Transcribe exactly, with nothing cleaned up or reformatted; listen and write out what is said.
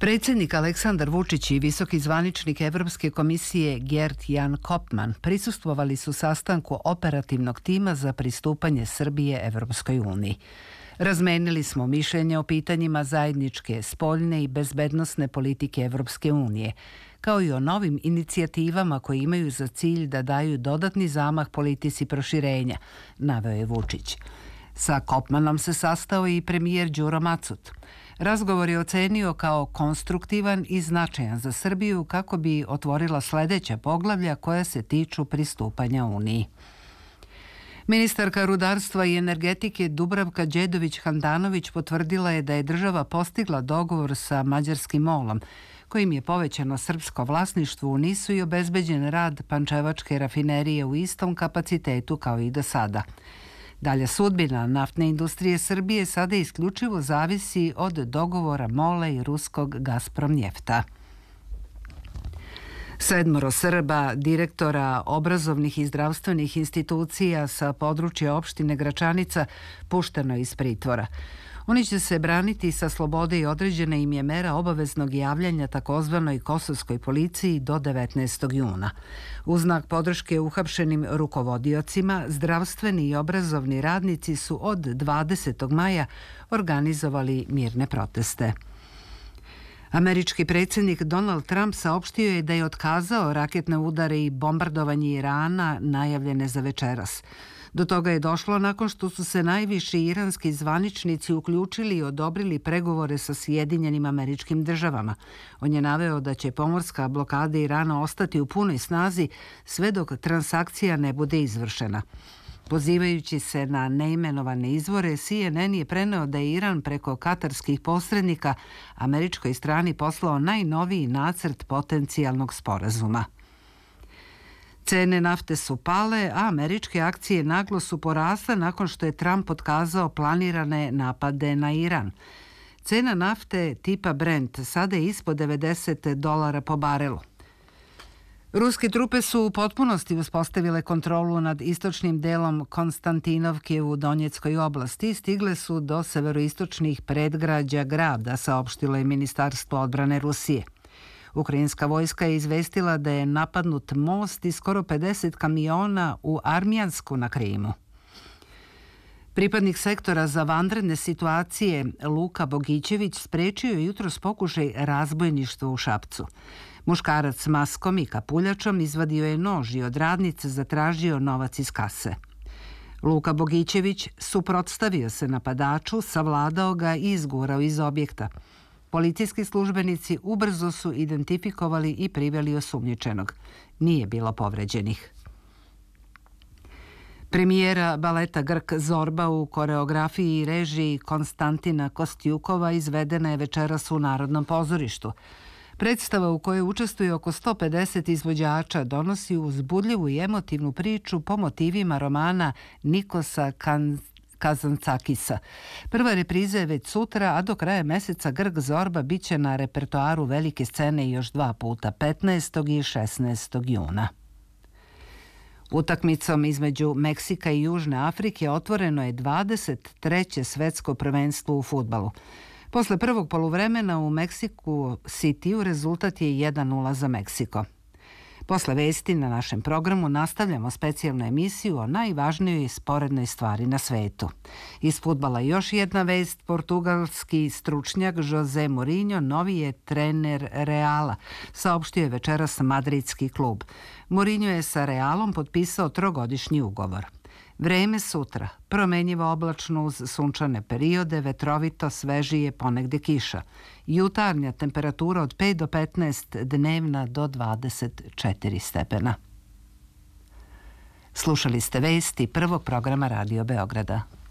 Predsjednik Aleksandar Vučić i visoki zvaničnik Evropske komisije Gert Jan Kopman prisustvovali su sastanku operativnog tima za pristupanje Srbije Evropskoj uniji. Razmenili smo mišljenja o pitanjima zajedničke spoljne i bezbednosne politike Evropske unije, kao i o novim inicijativama koje imaju za cilj da daju dodatni zamah politici proširenja, naveo je Vučić. Sa Kopmanom se sastao i premijer Đuro Macut. Razgovor je ocenio kao konstruktivan i značajan za Srbiju kako bi otvorila sledeća poglavlja koja se tiču pristupanja Uniji. Ministarka rudarstva i energetike Dubravka Đedović-Handanović potvrdila je da je država postigla dogovor sa mađarskim molom, kojim je povećano srpsko vlasništvo u Nisu i obezbeđen rad pančevačke rafinerije u istom kapacitetu kao i do sada. Dalja sudbina naftne industrije Srbije sada isključivo zavisi od dogovora MOL-a i ruskog Gazprom njefta. Sedmoro Srba, direktora obrazovnih i zdravstvenih institucija sa područja opštine Gračanica, pušteno iz pritvora. Oni će se braniti sa slobode i određena im je mera obaveznog javljanja takozvanoj kosovskoj policiji do devetnaestog juna. U znak podrške uhapšenim rukovodiocima, zdravstveni i obrazovni radnici su od dvadesetog maja organizovali mirne proteste. Američki predsjednik Donald Trump saopštio je da je otkazao raketne udare i bombardovanje Irana najavljene za večeras. Do toga je došlo nakon što su se najviši iranski zvaničnici uključili i odobrili pregovore sa Sjedinjenim Američkim Državama. On je naveo da će pomorska blokada Irana ostati u punoj snazi sve dok transakcija ne bude izvršena. Pozivajući se na neimenovane izvore, C N N je preneo da je Iran preko katarskih posrednika američkoj strani poslao najnoviji nacrt potencijalnog sporazuma. Cene nafte su pale, a američke akcije naglo su porasle nakon što je Trump otkazao planirane napade na Iran. Cena nafte tipa Brent sada je ispod devedeset dolara po barelu. Ruske trupe su u potpunosti uspostavile kontrolu nad istočnim delom Konstantinovke u Donjeckoj oblasti i stigle su do severoistočnih predgrađa grada, saopštilo je Ministarstvo odbrane Rusije. Ukrajinska vojska je izvestila da je napadnut most i skoro pedeset kamiona u Armjansku na Krimu. Pripadnik sektora za vanredne situacije Luka Bogićević sprečio je jutros pokušaj razbojništva u Šapcu. Muškarac s maskom i kapuljačom izvadio je nož i od radnice zatražio novac iz kase. Luka Bogićević suprotstavio se napadaču, savladao ga i izgurao iz objekta. Policijski službenici ubrzo su identifikovali i priveli osumnjičenog. Nije bilo povređenih. Premijera baleta Grk Zorba u koreografiji i režiji Konstantina Kostjukova izvedena je večeras u Narodnom pozorištu. Predstava u kojoj učestvuje oko sto pedeset izvođača donosi uzbudljivu i emotivnu priču po motivima romana Nikosa Kazancakisa. Prva repriza je već sutra, a do kraja meseca Grk Zorba biće na repertoaru velike scene još dva puta, petnaestog i šesnaestog juna. Utakmicom između Meksika i Južne Afrike otvoreno je dvadeset treće svetsko prvenstvo u fudbalu. Posle prvog poluvremena u Meksiku Cityu rezultat je jedan nula za Meksiko. Posle vesti na našem programu nastavljamo specijalnu emisiju o najvažnijoj sporednoj stvari na svetu. Iz fudbala još jedna vest, portugalski stručnjak Jose Mourinho novi je trener Reala, saopštio je večeras madridski klub. Mourinho je sa Realom potpisao trogodišnji ugovor. Vreme sutra, promenjivo oblačno uz sunčane periode, vetrovito, svežije, ponegde kiša. Jutarnja temperatura od pet do petnaest, dnevna do dvadeset četiri stepena. Slušali ste vesti prvog programa Radio Beograda.